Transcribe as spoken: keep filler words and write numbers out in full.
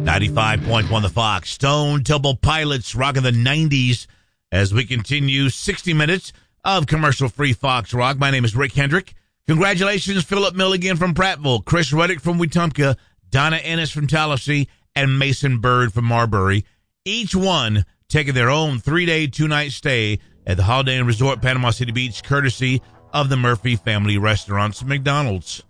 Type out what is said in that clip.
ninety-five point one The Fox. Stone Temple Pilots rocking the nineties as we continue sixty minutes of commercial-free Fox Rock. My name is Rick Hendrick. Congratulations, Philip Milligan from Prattville, Chris Reddick from Wetumpka, Donna Ennis from Tallahassee, and Mason Bird from Marbury. Each one taking their own three-day, two-night stay at the Holiday Inn Resort Panama City Beach, courtesy of the Murphy Family Restaurants and McDonald's.